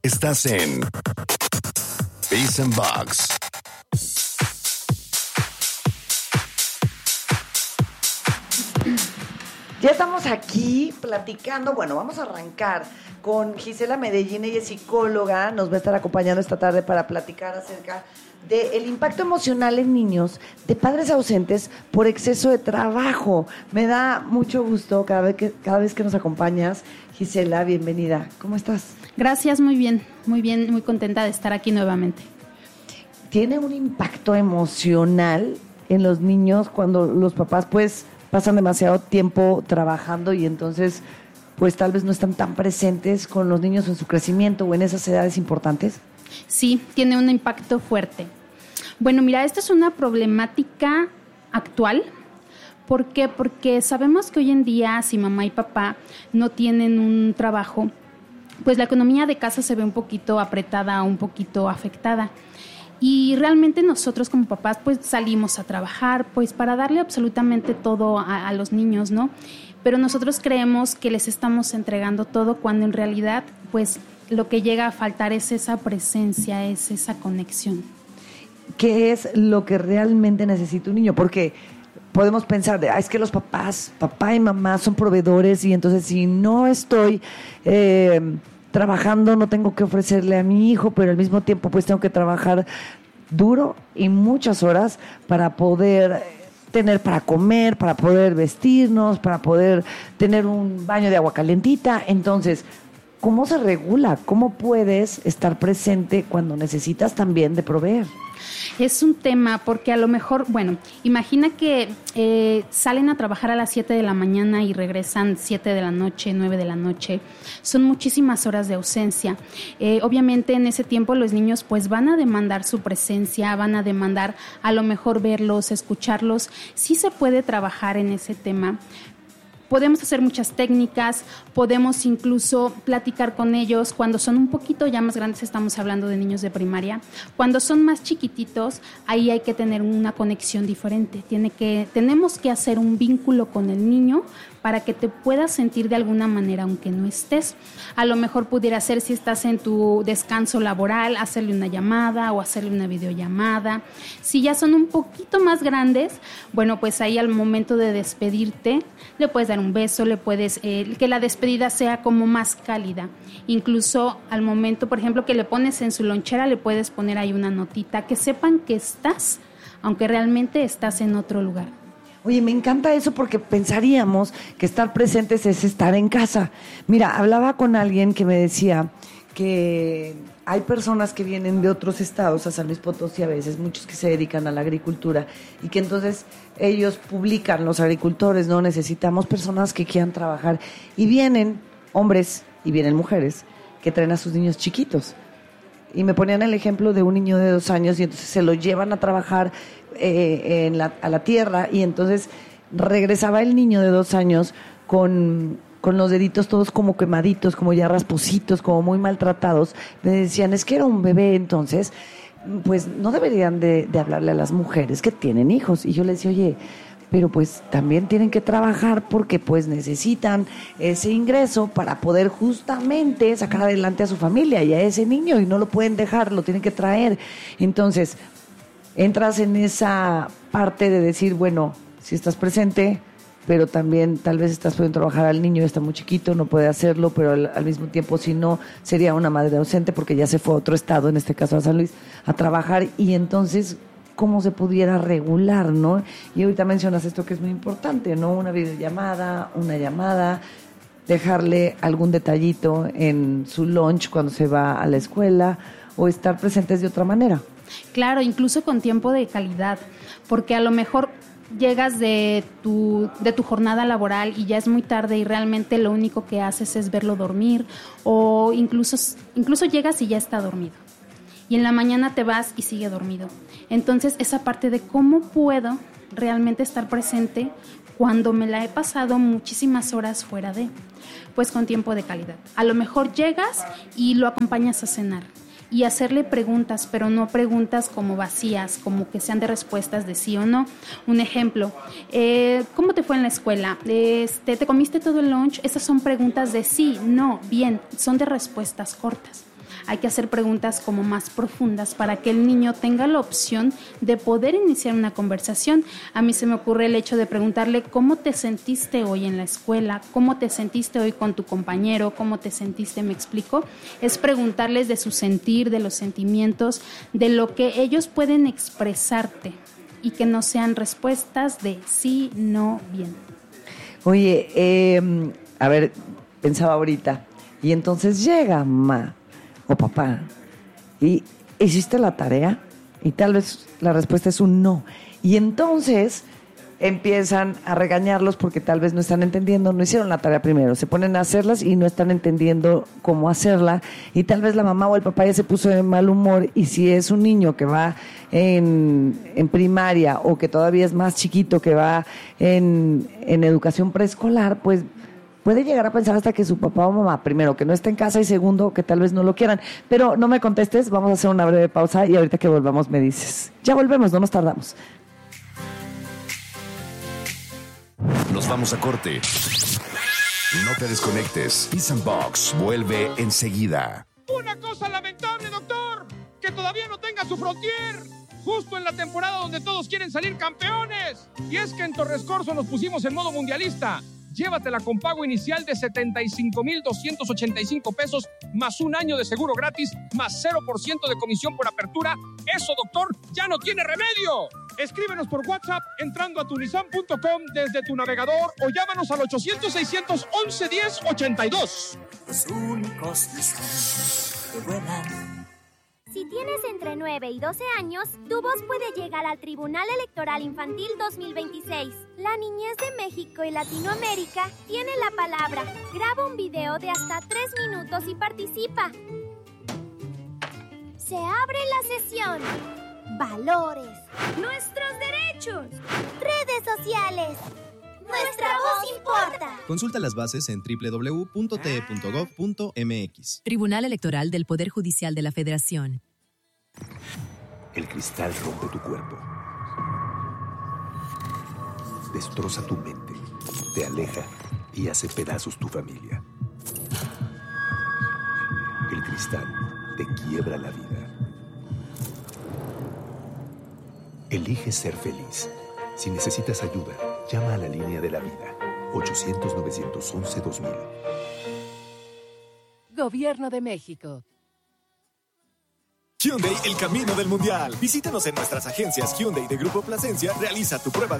Estás en Peace and Box. Ya estamos aquí platicando. Bueno, vamos a arrancar con Gisela Medellín. Ella es psicóloga, nos va a estar acompañando esta tarde para platicar acerca del impacto emocional en niños de padres ausentes por exceso de trabajo. Me da mucho gusto cada vez que nos acompañas. Gisela, bienvenida. ¿Cómo estás? Gracias, muy bien, muy contenta de estar aquí nuevamente. ¿Tiene un impacto emocional en los niños cuando los papás pues pasan demasiado tiempo trabajando y entonces pues tal vez no están tan presentes con los niños en su crecimiento o en esas edades importantes? Sí, tiene un impacto fuerte. Bueno, mira, esta es una problemática actual. ¿Por qué? Porque sabemos que hoy en día, si mamá y papá no tienen un trabajo, pues la economía de casa se ve un poquito apretada, un poquito afectada. Y realmente nosotros como papás pues salimos a trabajar pues para darle absolutamente todo a los niños, ¿no? Pero nosotros creemos que les estamos entregando todo cuando en realidad pues lo que llega a faltar es esa presencia, es esa conexión. ¿Qué es lo que realmente necesita un niño? Porque podemos pensar, es que los papás, papá y mamá son proveedores y entonces si no estoy trabajando no tengo que ofrecerle a mi hijo, pero al mismo tiempo pues tengo que trabajar duro y muchas horas para poder tener para comer, para poder vestirnos, para poder tener un baño de agua calentita. Entonces, ¿cómo se regula? ¿Cómo puedes estar presente cuando necesitas también de proveer? Es un tema porque a lo mejor, bueno, imagina que salen a trabajar a las 7 de la mañana y regresan 7 de la noche, 9 de la noche. Son muchísimas horas de ausencia. Obviamente en ese tiempo los niños pues van a demandar su presencia, van a demandar a lo mejor verlos, escucharlos. Sí se puede trabajar en ese tema. Podemos hacer muchas técnicas, podemos incluso platicar con ellos cuando son un poquito ya más grandes, estamos hablando de niños de primaria. Cuando son más chiquititos, ahí hay que tener una conexión diferente. Tenemos que hacer un vínculo con el niño para que te puedas sentir de alguna manera aunque no estés. A lo mejor pudiera ser si estás en tu descanso laboral, hacerle una llamada o hacerle una videollamada. Si ya son un poquito más grandes, bueno, pues ahí al momento de despedirte, le puedes dar un beso, le puedes, que la despedida sea como más cálida. Incluso al momento, por ejemplo, que le pones en su lonchera, le puedes poner ahí una notita, que sepan que estás, aunque realmente estás en otro lugar. Oye, me encanta eso porque pensaríamos que estar presentes es estar en casa. Mira, hablaba con alguien que me decía que hay personas que vienen de otros estados a San Luis Potosí a veces, muchos que se dedican a la agricultura y que entonces ellos publican, los agricultores, ¿no? Necesitamos personas que quieran trabajar y vienen hombres y vienen mujeres que traen a sus niños chiquitos. Y me ponían el ejemplo de un niño de 2 años y entonces se lo llevan a trabajar a la tierra y entonces regresaba el niño de 2 años con los deditos todos como quemaditos, como ya raspositos, como muy maltratados. Me decían, es que era un bebé, entonces pues no deberían de hablarle a las mujeres que tienen hijos. Y yo le decía, oye, pero pues también tienen que trabajar porque pues necesitan ese ingreso para poder justamente sacar adelante a su familia y a ese niño y no lo pueden dejar, lo tienen que traer. Entonces, entras en esa parte de decir, bueno, si estás presente, pero también tal vez estás pudiendo trabajar al niño, está muy chiquito, no puede hacerlo, pero al mismo tiempo si no, sería una madre ausente porque ya se fue a otro estado, en este caso a San Luis, a trabajar y entonces cómo se pudiera regular, ¿no? Y ahorita mencionas esto que es muy importante, ¿no? Una videollamada, una llamada, dejarle algún detallito en su lunch cuando se va a la escuela o estar presentes de otra manera. Claro, incluso con tiempo de calidad, porque a lo mejor llegas de tu jornada laboral y ya es muy tarde y realmente lo único que haces es verlo dormir o incluso llegas y ya está dormido. Y en la mañana te vas y sigue dormido. Entonces, esa parte de cómo puedo realmente estar presente cuando me la he pasado muchísimas horas fuera de, pues con tiempo de calidad. A lo mejor llegas y lo acompañas a cenar y hacerle preguntas, pero no preguntas como vacías, como que sean de respuestas de sí o no. Un ejemplo, ¿cómo te fue en la escuela? ¿Te comiste todo el lunch? Esas son preguntas de sí, no, bien, son de respuestas cortas. hay que hacer preguntas como más profundas para que el niño tenga la opción de poder iniciar una conversación. A mí se me ocurre el hecho de preguntarle cómo te sentiste hoy en la escuela, cómo te sentiste hoy con tu compañero, cómo te sentiste, ¿me explico? Es preguntarles de su sentir, de los sentimientos, de lo que ellos pueden expresarte y que no sean respuestas de sí, no, bien. Oye, a ver, pensaba ahorita, y entonces llega mamá o papá y ¿hiciste la tarea? Y tal vez la respuesta es un no. Y entonces empiezan a regañarlos porque tal vez no están entendiendo, no hicieron la tarea primero, se ponen a hacerlas y no están entendiendo cómo hacerla, y tal vez la mamá o el papá ya se puso de mal humor, y si es un niño que va en primaria o que todavía es más chiquito, que va en educación preescolar, pues puede llegar a pensar hasta que su papá o mamá, primero, que no está en casa, y segundo, que tal vez no lo quieran. Pero no me contestes, vamos a hacer una breve pausa y ahorita que volvamos me dices. Ya volvemos, no nos tardamos. Nos vamos a corte. No te desconectes. Peace and Box vuelve enseguida. Una cosa lamentable, doctor, que todavía no tenga su Frontier, justo en la temporada donde todos quieren salir campeones. Y es que en Torres Corso nos pusimos en modo mundialista. Llévatela con pago inicial de 75,285 pesos, más un año de seguro gratis, más 0% de comisión por apertura. Eso, doctor, ya no tiene remedio. Escríbenos por WhatsApp entrando a tunisan.com desde tu navegador o llámanos al 800-611-1082. Los únicos Nissan que vuelan. Si tienes entre 9 y 12 años, tu voz puede llegar al Tribunal Electoral Infantil 2026. La niñez de México y Latinoamérica tiene la palabra. Graba un video de hasta 3 minutos y participa. Se abre la sesión. Valores. Nuestros derechos. Redes sociales. Nuestra voz importa. Consulta las bases en www.te.gov.mx. Tribunal Electoral del Poder Judicial de la Federación. El cristal rompe tu cuerpo. Destroza tu mente, te aleja y hace pedazos tu familia. El cristal te quiebra la vida. Elige ser feliz. Si necesitas ayuda, llama a la línea de la vida. 800-911-2000. Gobierno de México. Hyundai, el camino del mundial. Visítanos en nuestras agencias Hyundai de Grupo Plasencia. Realiza tu prueba de